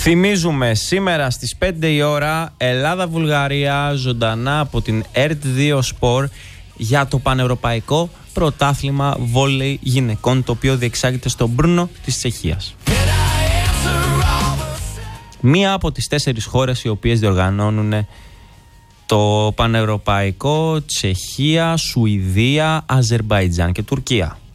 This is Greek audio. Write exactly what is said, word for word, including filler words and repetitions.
Θυμίζουμε σήμερα στις πέντε η ώρα Ελλάδα-Βουλγαρία ζωντανά από την ΕΡΤ δύο Σπορ για το Πανευρωπαϊκό Πρωτάθλημα Βόλεϊ Γυναικών, το οποίο διεξάγεται στο Μπρούνο της Τσεχίας. Μία από τις τέσσερις χώρες οι οποίες διοργανώνουν το Πανευρωπαϊκό: Τσεχία, Σουηδία, Αζερμπαϊτζάν και Τουρκία.